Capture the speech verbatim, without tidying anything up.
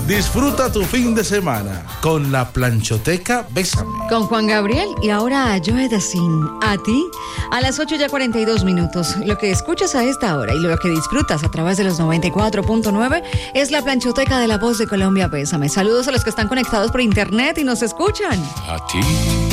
Disfruta tu fin de semana con la planchoteca Bésame. Con Juan Gabriel y ahora a Joe Dassin. A ti, a las ocho ya cuarenta y dos minutos. Lo que escuchas a esta hora y lo que disfrutas a través de los noventa y cuatro punto nueve es la planchoteca de La Voz de Colombia Bésame. Saludos a los que están conectados por internet y nos escuchan. A ti